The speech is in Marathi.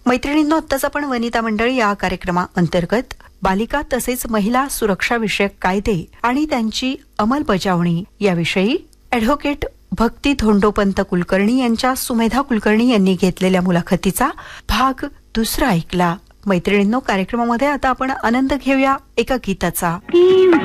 मैत्रिणींनो, आत्ताच आपण वनिता मंडळ या कार्यक्रमाअंतर्गत बालिका तसेच महिला सुरक्षा विषयक कायदे आणि त्यांची अंमलबजावणी याविषयी ॲडव्होकेट भक्ती धोंडोपंत कुलकर्णी यांच्या सुमेधा कुलकर्णी यांनी घेतलेल्या मुलाखतीचा भाग दुसरा ऐकला. मैत्रिणींनो, कार्यक्रमामध्ये आता आपण आनंद घेऊया एका गीताचा.